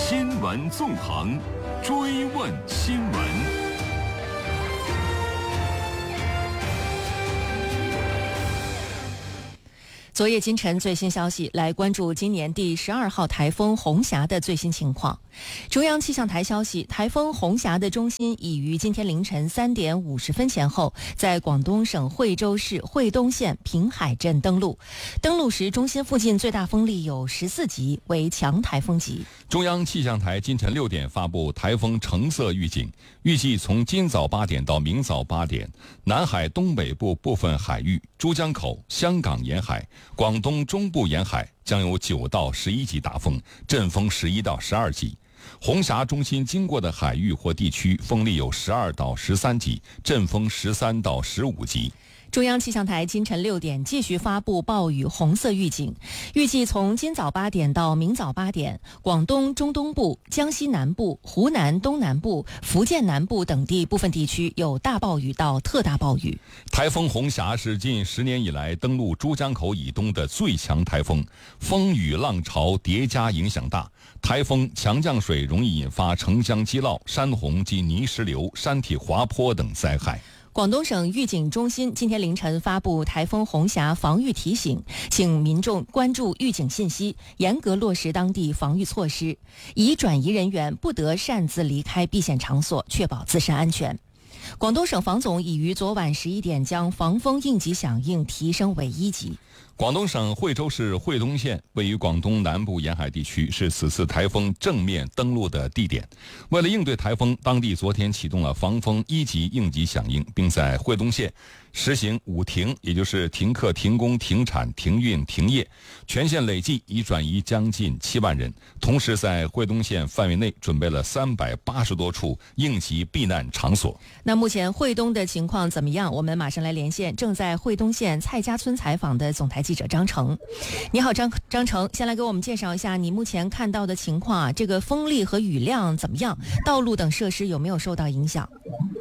新闻纵横，追问新闻。 昨夜今晨最新消息，来关注今年第12号台风红霞的最新情况。中央气象台消息，台风红霞的中心已于今天凌晨3点50分前后，在广东省惠州市惠东县平海镇登陆。登陆时，中心附近最大风力有14级，为强台风级。 中央气象台今晨6点发布台风橙色预警，预计从今早8点到明早8点，南海东北部部分海域、珠江口、香港沿海、广东中部沿海将有9到11级大风，阵风11到12级。红霞中心经过的海域或地区风力有12到13级，阵风13到15级。 中央气象台今晨6点继续发布暴雨红色预警，预计从今早8点到明早8点，广东中东部、江西南部、湖南东南部、福建南部等地部分地区有大暴雨到特大暴雨。 台风红霞是近10年以来登陆珠江口以东的最强台风，风雨浪潮叠加影响大，台风强降水容易引发城乡积涝、山洪及泥石流、山体滑坡等灾害。 广东省预警中心今天凌晨发布台风红霞防御提醒，请民众关注预警信息，严格落实当地防御措施，已转移人员不得擅自离开避险场所，确保自身安全。广东省防总已于昨晚11点将防风应急响应提升为1级。 广东省惠州市惠东县位于广东南部沿海地区，是此次台风正面登陆的地点。为了应对台风，当地昨天启动了防风1级应急响应，并在惠东县实行5停，也就是停课、停工、停产、停运、停业，全县累计已转移将近7万人。同时在惠东县范围内准备了380多处应急避难场所。 那目前惠东的情况怎么样？我们马上来连线正在惠东县蔡家村采访的总台记者张成。你好，张成，先来给我们介绍一下你目前看到的情况啊，这个风力和雨量怎么样？道路等设施有没有受到影响？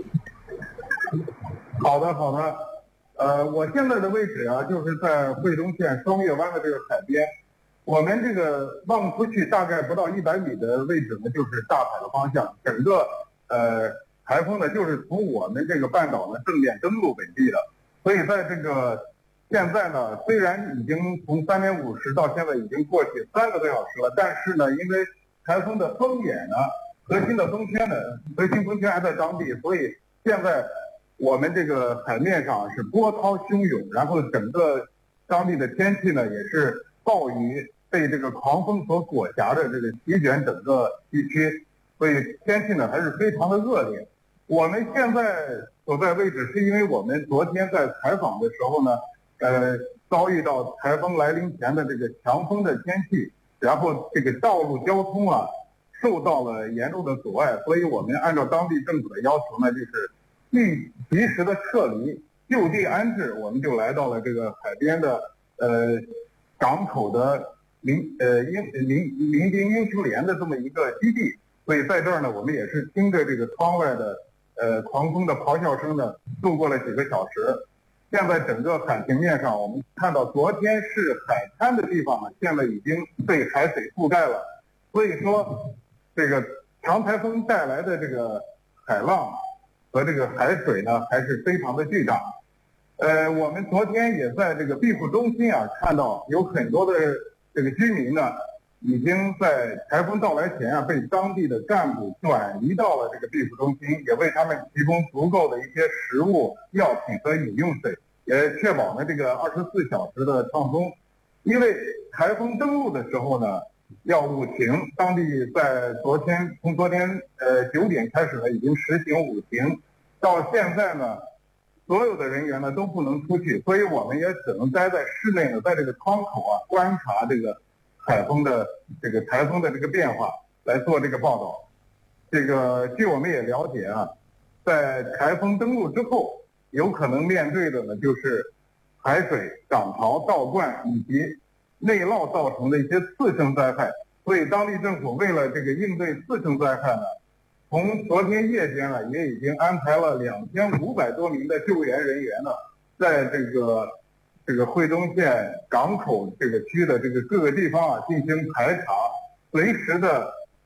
好的。我现在的位置啊，就是在惠东县双月湾的这个海边。我们这个望出去大概不到100米的位置呢，就是大海的方向。整个台风呢，就是从我们这个半岛呢正面登陆本地的。所以在这个现在呢，虽然已经从3点50到现在已经过去3个多小时了，但是呢，因为台风的风眼呢，核心风圈还在当地，所以现在我们这个海面上是波涛汹涌，然后整个当地的天气呢也是暴雨被这个狂风所裹挟的这个席卷整个地区，所以天气呢还是非常的恶劣。我们现在所在位置是因为我们昨天在采访的时候呢，遭遇到台风来临前的这个强风的天气，然后这个道路交通啊受到了严重的阻碍，所以我们按照当地政府的要求呢，就是及时的撤离，就地安置。我们就来到了这个海边的港口的民兵英雄连的这么一个基地，所以在这儿呢，我们也是听着这个窗外的狂风的咆哮声呢，度过了几个小时。现在整个海平面上，我们看到昨天是海滩的地方呢，现在已经被海水覆盖了。所以说，这个强台风带来的这个海浪和这个海水呢，还是非常的巨大。我们昨天也在这个庇护中心啊，看到有很多的这个居民呢，已经在台风到来前啊，被当地的干部转移到了这个庇护中心，也为他们提供足够的一些食物、药品和饮用水，也确保了这个24小时的畅通。因为台风登陆的时候呢，要5停，当地从昨天9点开始呢，已经实行5停，到现在呢，所有的人员呢都不能出去，所以我们也只能待在室内呢，在这个窗口啊观察这个台风的这个变化，来做这个报道。这个据我们也了解啊，在台风登陆之后，有可能面对的呢就是海水涨潮、倒灌以及内涝造成的一些次生灾害。所以当地政府为了这个应对次生灾害呢，从昨天夜间呢，也已经安排了2500多名的救援人员呢，在这个惠东县港口这个区的这个各个地方啊进行排查，随时的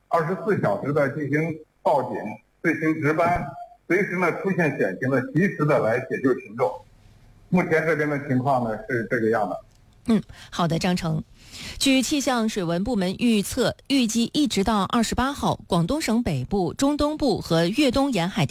24小时的进行报警、随行值班，随时呢出现险情的及时的来解救群众。目前这边的情况呢是这个样的。 好的，张成。据气象水文部门预测，预计一直到28号，广东省北部、中东部和粤东沿海